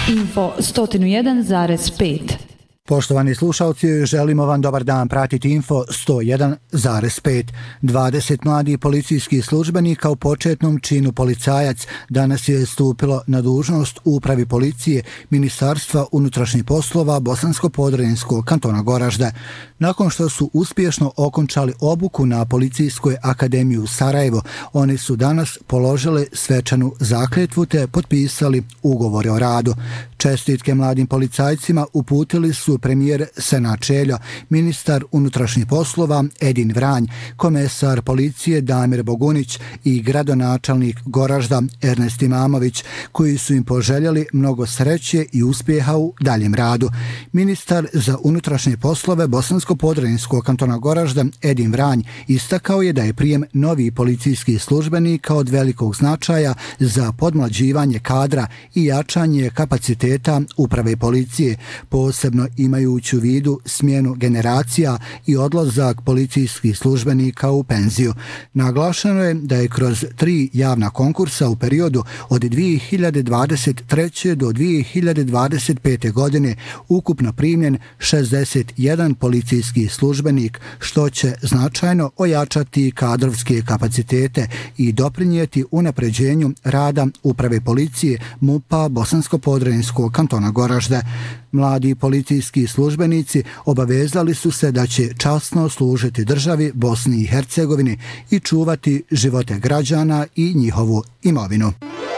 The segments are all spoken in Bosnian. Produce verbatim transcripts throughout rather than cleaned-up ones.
Info sto jedan zarez pet. Poštovani slušalci, želimo vam dobar dan. Pratiti Info sto jedan zarez pet. dvadeset mladih policijskih službenika u početnom činu policajac danas je stupilo na dužnost u upravi policije Ministarstva unutrašnjih poslova Bosansko-Podrinjskog kantona Goražde. Nakon što su uspješno okončali obuku na Policijskoj akademiji u Sarajevo, oni su danas položili svečanu zakletvu te potpisali ugovore o radu. Čestitke mladim policajcima uputili su premijer Senad Čeljo, ministar unutrašnjih poslova Edin Vranj, komesar policije Damir Bogunić i gradonačelnik Goražda Ernest Imamović, koji su im poželjeli mnogo sreće i uspjeha u daljem radu. Ministar za unutrašnje poslove Bosansko-Podrinjskog kantona Goražda Edin Vranj istakao je da je prijem novih policijskih službenika od velikog značaja za podmlađivanje kadra i jačanje kapaciteta uprave policije, posebno imajući u vidu smjenu generacija i odlazak policijskih službenika u penziju. Naglašeno je da je kroz tri javna konkursa u periodu od dvije hiljade dvadeset treće do dvije hiljade dvadeset pete godine ukupno primljen šezdeset jedan policijski službenik, što će značajno ojačati kadrovske kapacitete i doprinijeti unapređenju rada uprave policije M U P-a Bosansko-Podrinjskog kantona Goražde. Mladi policijski službenici obavezali su se da će časno služiti državi Bosni i Hercegovini i čuvati živote građana i njihovu imovinu.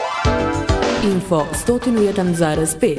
Info sto jedan zarez pet.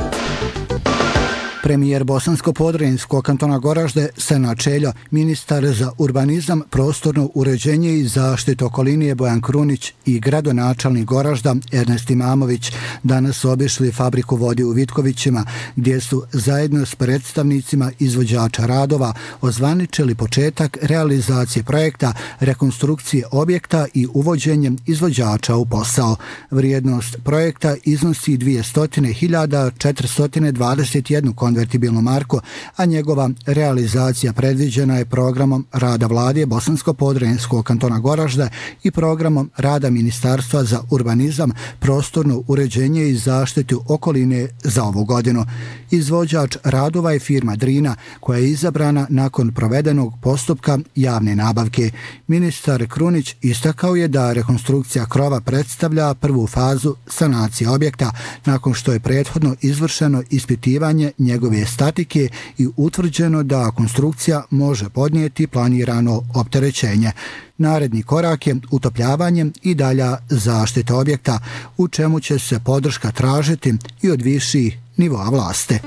Premijer Bosansko-Podrinjskog kantona Goražde Senad Čeljo, ministar za urbanizam, prostorno uređenje i zaštitu okoline Bojan Krunić i gradonačelnik Goražda Ernest Imamović danas obišli fabriku vode u Vitkovićima, gdje su zajedno s predstavnicima izvođača radova ozvaničili početak realizacije projekta, rekonstrukcije objekta i uvođenjem izvođača u posao. Vrijednost projekta iznosi dvjesto hiljada četiristo dvadeset jednu konvertibilnu marku, a njegova realizacija predviđena je programom rada vlade Bosansko-Podrinjskog kantona Goražde i programom rada Ministarstva za urbanizam, prostorno uređenje i zaštitu okoline za ovu godinu. Izvođač radova je firma Drina, koja je izabrana nakon provedenog postupka javne nabavke. Ministar Krunić istakao je da rekonstrukcija krova predstavlja prvu fazu sanacije objekta, nakon što je prethodno izvršeno ispitivanje njegove statike i utvrđeno da konstrukcija može podnijeti planirano opterećenje. Naredni korak je utopljavanje i dalja zaštita objekta, u čemu će se podrška tražiti i od viših nivoa vlasti.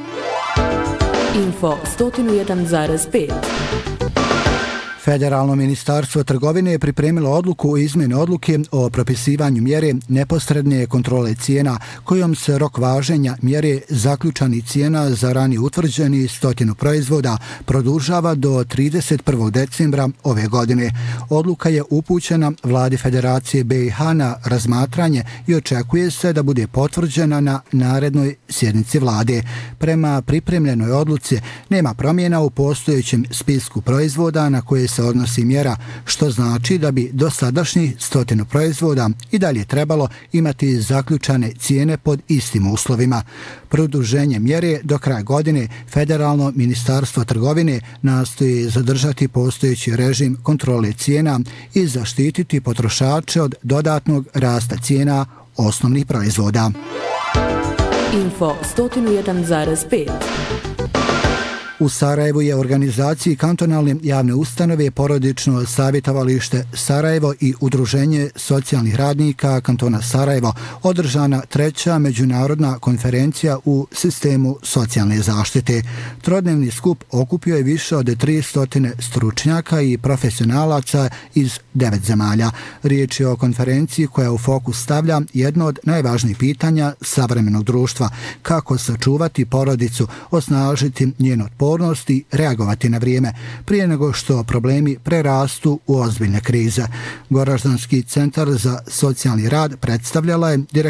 Info sto jedan zarez pet. Federalno ministarstvo trgovine je pripremilo odluku o izmjeni odluke o propisivanju mjere neposredne kontrole cijena, kojom se rok važenja mjere zaključanih cijena za ranije utvrđeni stotinu proizvoda produžava do trideset prvog decembra ove godine. Odluka je upućena vladi Federacije B i H na razmatranje i očekuje se da bude potvrđena na narednoj sjednici vlade. Prema pripremljenoj odluci nema promjena u postojećem spisku proizvoda na koje se odnosi mjera, što znači da bi do sadašnjih stotinu proizvoda i dalje trebalo imati zaključane cijene pod istim uslovima. Produženje mjere do kraja godine Federalno ministarstvo trgovine nastoji zadržati postojeći režim kontrole cijena i zaštititi potrošače od dodatnog rasta cijena osnovnih proizvoda. Info sto jedan zarez pet. U Sarajevu je organizaciji kantonalne javne ustanove Porodično savjetovalište Sarajevo i Udruženje socijalnih radnika kantona Sarajevo održana treća međunarodna konferencija u sistemu socijalne zaštite. Trodnevni skup okupio je više od tristo stručnjaka i profesionalaca iz devet zemalja. Riječ je o konferenciji koja u fokus stavlja jedno od najvažnijih pitanja savremenog društva: kako sačuvati porodicu, osnažiti njeno otpornost i reagovati na vrijeme, prije nego što problemi prerastu u ozbiljne krize. Goraždanski centar za socijalni rad predstavljala je direktor